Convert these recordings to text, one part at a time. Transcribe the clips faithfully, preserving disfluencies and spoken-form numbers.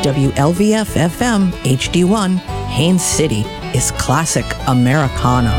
W L V F F M H D one, Haines City is classic Americana.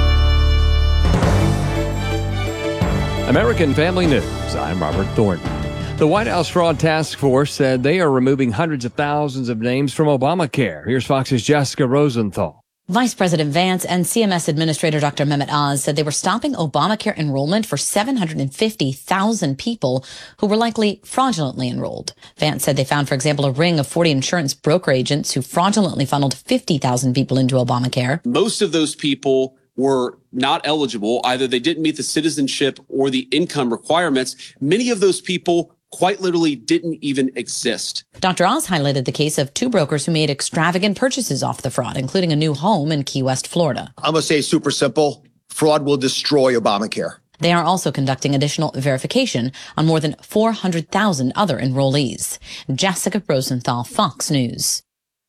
American Family News, I'm Robert Thornton. The White House Fraud Task Force said they are removing hundreds of thousands of names from Obamacare. Here's Fox's Jessica Rosenthal. Vice President Vance and C M S Administrator Doctor Mehmet Oz said they were stopping Obamacare enrollment for seven hundred fifty thousand people who were likely fraudulently enrolled. Vance said they found, for example, a ring of forty insurance broker agents who fraudulently funneled fifty thousand people into Obamacare. Most of those people were not eligible. Either they didn't meet the citizenship or the income requirements. Many of those people quite literally didn't even exist. Doctor Oz highlighted the case of two brokers who made extravagant purchases off the fraud, including a new home in Key West, Florida. I'm going to say super simple. Fraud will destroy Obamacare. They are also conducting additional verification on more than four hundred thousand other enrollees. Jessica Rosenthal, Fox News.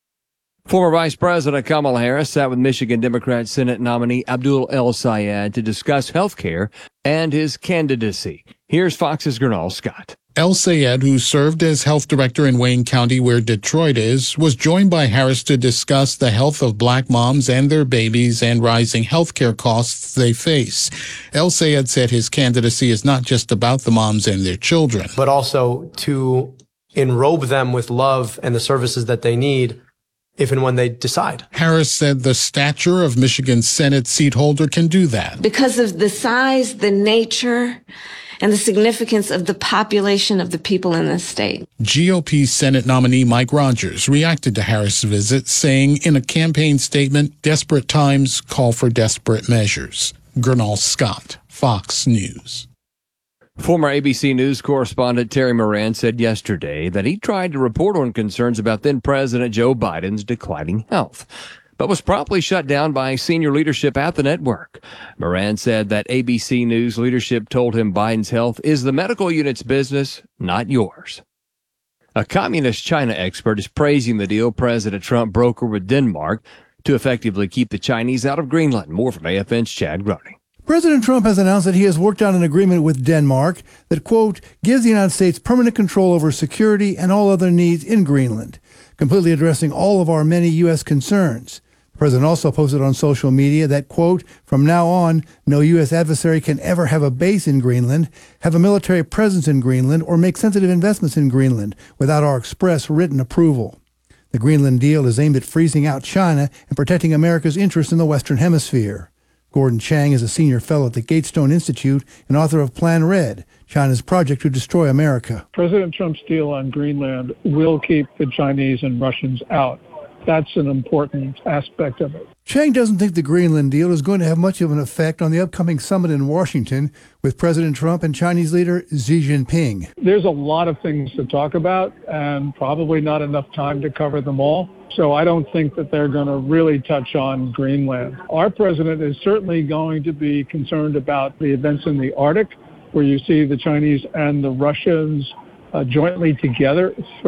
Former Vice President Kamala Harris sat with Michigan Democrat Senate nominee Abdul El-Sayed to discuss health care and his candidacy. Here's Fox's Gernal Scott. El-Sayed, who served as health director in Wayne County, where Detroit is, was joined by Harris to discuss the health of black moms and their babies and rising health care costs they face. El-Sayed said his candidacy is not just about the moms and their children, but also to enrobe them with love and the services that they need if and when they decide. Harris said the stature of Michigan's Senate seat holder can do that. Because of the size, the nature, and the significance of the population of the people in this state. G O P Senate nominee Mike Rogers reacted to Harris' visit, saying in a campaign statement, desperate times call for desperate measures. Gernal Scott, Fox News. Former A B C News correspondent Terry Moran said yesterday that he tried to report on concerns about then-President Joe Biden's declining health, but was promptly shut down by senior leadership at the network. Moran said that A B C News leadership told him Biden's health is the medical unit's business, not yours. A communist China expert is praising the deal President Trump brokered with Denmark to effectively keep the Chinese out of Greenland. More from A F N's Chad Groening. President Trump has announced that he has worked out an agreement with Denmark that, quote, gives the United States permanent control over security and all other needs in Greenland, completely addressing all of our many U S concerns. The president also posted on social media that, quote, from now on, no U S adversary can ever have a base in Greenland, have a military presence in Greenland, or make sensitive investments in Greenland without our express written approval. The Greenland deal is aimed at freezing out China and protecting America's interests in the Western Hemisphere. Gordon Chang is a senior fellow at the Gatestone Institute and author of Plan Red, China's project to destroy America. President Trump's deal on Greenland will keep the Chinese and Russians out. That's an important aspect of it. Chang doesn't think the Greenland deal is going to have much of an effect on the upcoming summit in Washington with President Trump and Chinese leader Xi Jinping. There's a lot of things to talk about and probably not enough time to cover them all. So I don't think that they're going to really touch on Greenland. Our president is certainly going to be concerned about the events in the Arctic, where you see the Chinese and the Russians uh, jointly together